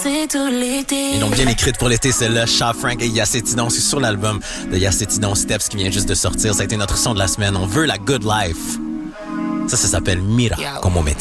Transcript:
C'est tout l'été. Ils l'ont bien écrite pour l'été, celle-là. Sha Frank et Yacetidon. C'est sur l'album de Yacetidon Steps qui vient juste de sortir. Ça a été notre son de la semaine. On veut la good life. Ça s'appelle Mira, comme au métier.